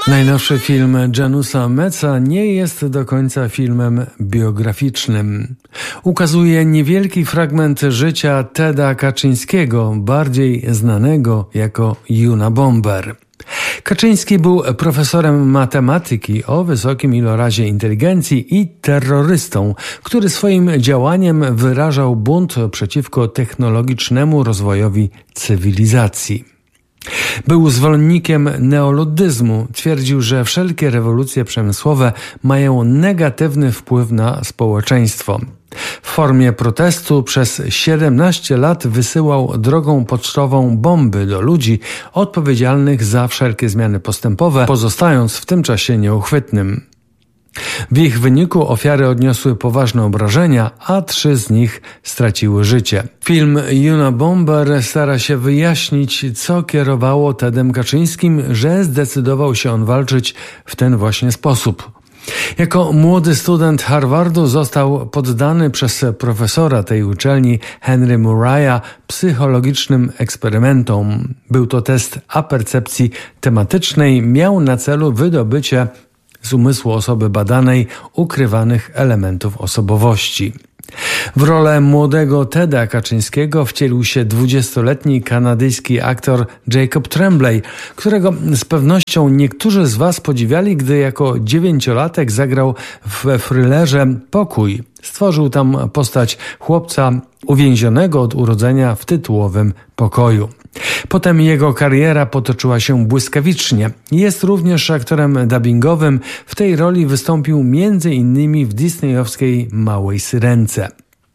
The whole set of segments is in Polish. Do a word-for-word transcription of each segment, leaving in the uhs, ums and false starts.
Najnowszy film Janusa Metza nie jest do końca filmem biograficznym. Ukazuje niewielki fragment życia Teda Kaczyńskiego, bardziej znanego jako Unabomber. Kaczyński był profesorem matematyki o wysokim ilorazie inteligencji i terrorystą, który swoim działaniem wyrażał bunt przeciwko technologicznemu rozwojowi cywilizacji. Był zwolennikiem neoluddyzmu. Twierdził, że wszelkie rewolucje przemysłowe mają negatywny wpływ na społeczeństwo. W formie protestu przez siedemnaście lat wysyłał drogą pocztową bomby do ludzi odpowiedzialnych za wszelkie zmiany postępowe, pozostając w tym czasie nieuchwytnym. W ich wyniku ofiary odniosły poważne obrażenia, a trzy z nich straciły życie. Film Unabomber stara się wyjaśnić, co kierowało Tedem Kaczyńskim, że zdecydował się on walczyć w ten właśnie sposób. Jako młody student Harvardu został poddany przez profesora tej uczelni Henry Murraya psychologicznym eksperymentom. Był to test apercepcji tematycznej, miał na celu wydobycie z umysłu osoby badanej ukrywanych elementów osobowości. W rolę młodego Teda Kaczyńskiego wcielił się dwudziestoletni kanadyjski aktor Jacob Tremblay, którego z pewnością niektórzy z Was podziwiali, gdy jako dziewięciolatek zagrał we thrillerze Pokój. Stworzył tam postać chłopca uwięzionego od urodzenia w tytułowym pokoju. Potem jego kariera potoczyła się błyskawicznie. Jest również aktorem dubbingowym. W tej roli wystąpił między innymi w disneyowskiej Małej Syrence.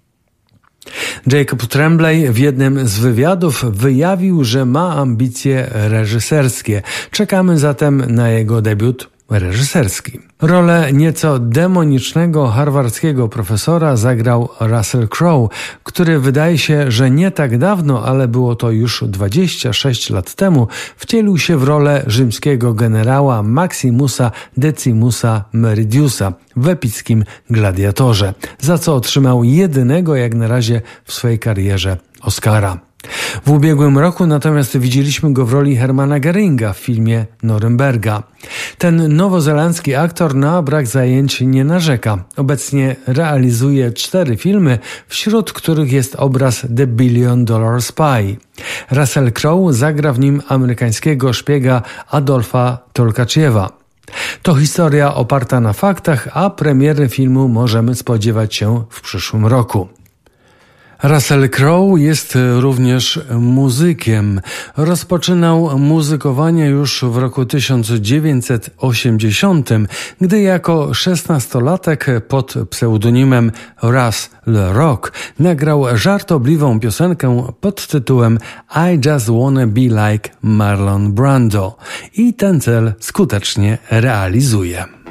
Jacob Tremblay w jednym z wywiadów wyjawił, że ma ambicje reżyserskie. Czekamy zatem na jego debiut reżyserski. Rolę nieco demonicznego harwardzkiego profesora zagrał Russell Crowe, który wydaje się, że nie tak dawno, ale było to już dwadzieścia sześć lat temu, wcielił się w rolę rzymskiego generała Maximusa Decimusa Meridiusa w epickim Gladiatorze, za co otrzymał jedynego jak na razie w swojej karierze Oscara. W ubiegłym roku natomiast widzieliśmy go w roli Hermana Geringa w filmie Norymberga. Ten nowozelandzki aktor na brak zajęć nie narzeka. Obecnie realizuje cztery filmy, wśród których jest obraz The Billion Dollar Spy. Russell Crowe zagra w nim amerykańskiego szpiega Adolfa Tolkaciewa. To historia oparta na faktach, a premiery filmu możemy spodziewać się w przyszłym roku. Russell Crowe jest również muzykiem. Rozpoczynał muzykowanie już w roku tysiąc dziewięćset osiemdziesiątym, gdy jako szesnastolatek pod pseudonimem Russ Le Rock nagrał żartobliwą piosenkę pod tytułem I Just Wanna Be Like Marlon Brando i ten cel skutecznie realizuje.